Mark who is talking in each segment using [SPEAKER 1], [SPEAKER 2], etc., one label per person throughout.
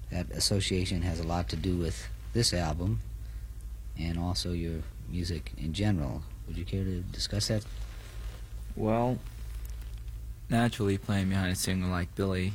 [SPEAKER 1] That association has a lot to do with this album and also your music in general. Would you care to discuss that?
[SPEAKER 2] Well, naturally, playing behind a singer like Billie,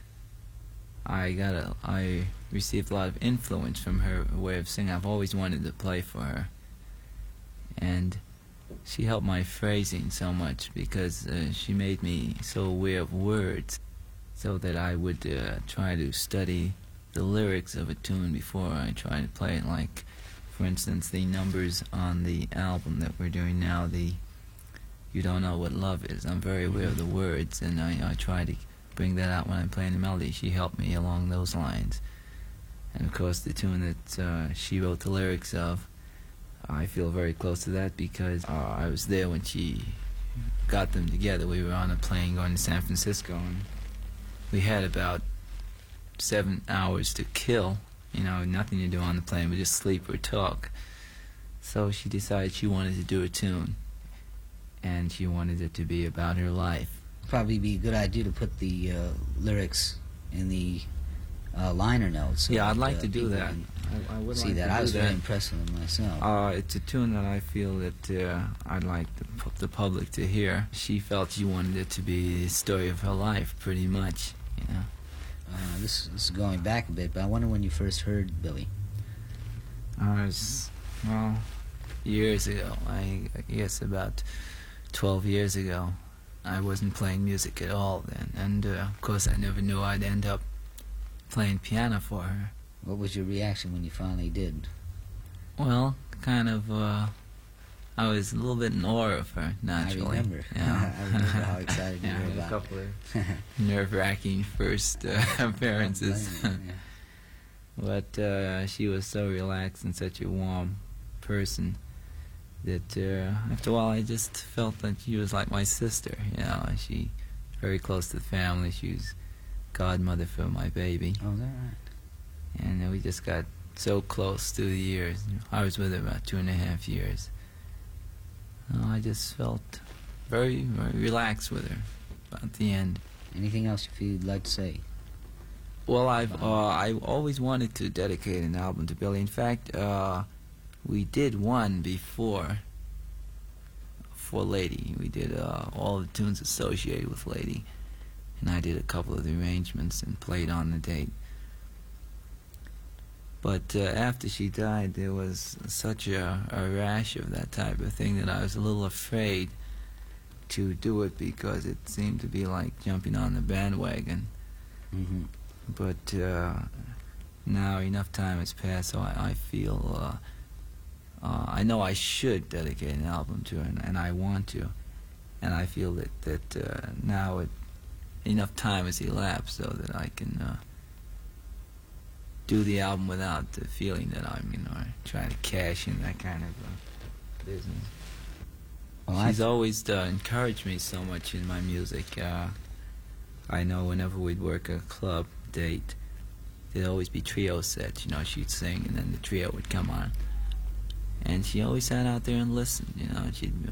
[SPEAKER 2] I received a lot of influence from her way of singing. I've always wanted to play for her, and she helped my phrasing so much because she made me so aware of words, so that I would try to study the lyrics of a tune before I try to play it. Like, for instance, the numbers on the album that we're doing now, the "You Don't Know What Love Is." I'm very aware of the words, and I try to bring that out when I'm playing the melody. She helped me along those lines. And of course, the tune that she wrote the lyrics of, I feel very close to that because I was there when she got them together. We were on a plane going to San Francisco, and we had about 7 hours to kill. You know, nothing to do on the plane, but just sleep or talk. So she decided she wanted to do a tune, and she wanted it to be about her life.
[SPEAKER 1] Probably be a good idea to put the lyrics in the liner notes. So
[SPEAKER 2] Yeah, I'd
[SPEAKER 1] that,
[SPEAKER 2] like to do that.
[SPEAKER 1] I
[SPEAKER 2] would
[SPEAKER 1] see
[SPEAKER 2] like
[SPEAKER 1] that.
[SPEAKER 2] to
[SPEAKER 1] I
[SPEAKER 2] do
[SPEAKER 1] was
[SPEAKER 2] that.
[SPEAKER 1] very impressed with it myself.
[SPEAKER 2] It's a tune that I feel that I'd like the public to hear. She felt she wanted it to be the story of her life, pretty much, you know.
[SPEAKER 1] This is going back a bit, but I wonder when you first heard Billie.
[SPEAKER 2] Well, years ago. I guess about 12 years ago. I wasn't playing music at all then, and of course I never knew I'd end up playing piano for her.
[SPEAKER 1] What was your reaction when you finally did?
[SPEAKER 2] Well, kind of, I was a little bit in awe of her, naturally.
[SPEAKER 1] I remember.
[SPEAKER 2] Yeah.
[SPEAKER 1] I remember how excited you
[SPEAKER 2] Yeah,
[SPEAKER 1] were
[SPEAKER 2] a
[SPEAKER 1] about
[SPEAKER 2] couple
[SPEAKER 1] it.
[SPEAKER 2] of nerve-wracking first appearances. But she was so relaxed and such a warm person that after a while I just felt that she was like my sister. You know, she very close to the family. She was godmother for my baby.
[SPEAKER 1] Oh, is that right?
[SPEAKER 2] And we just got so close through the years. I was with her about 2.5 years. I just felt very, very relaxed with her about the end.
[SPEAKER 1] Anything else you feel you'd like to say?
[SPEAKER 2] Well, I always wanted to dedicate an album to Billie. In fact, we did one before for Lady. We did all the tunes associated with Lady, and I did a couple of the arrangements and played on the date. But after she died, there was such a rash of that type of thing that I was a little afraid to do it because it seemed to be like jumping on the bandwagon.
[SPEAKER 1] Mm-hmm.
[SPEAKER 2] But now enough time has passed, so I feel I know I should dedicate an album to her, and I want to, and I feel that now enough time has elapsed so that I can do the album without the feeling that I'm trying to cash in that kind of business.
[SPEAKER 1] Well,
[SPEAKER 2] She's always encouraged me so much in my music. I know whenever we'd work a club date, there'd always be trio sets. You know, she'd sing and then the trio would come on, and she always sat out there and listened. You know,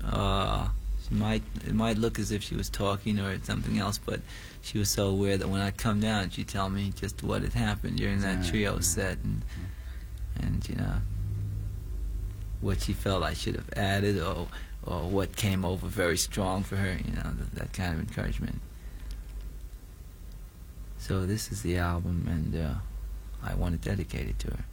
[SPEAKER 2] it might look as if she was talking or something else, but she was so aware that when I'd come down, she'd tell me just what had happened during that trio set, and you know, what she felt I should have added, or what came over very strong for her. You know, that kind of encouragement. So this is the album, and I want to dedicate it to her.